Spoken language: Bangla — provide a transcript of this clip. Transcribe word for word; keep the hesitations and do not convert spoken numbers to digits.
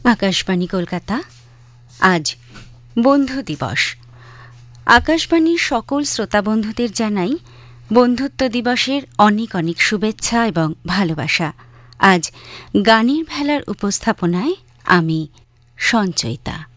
আকাশবাণী কলকাতা। আজ বন্ধু দিবস। আকাশবাণীর সকল শ্রোতা বন্ধুদের জানাই বন্ধুত্ব দিবসের অনেক অনেক শুভেচ্ছা এবং ভালোবাসা। আজ গানের ভেলার উপস্থাপনায় আমি সঞ্চয়িতা।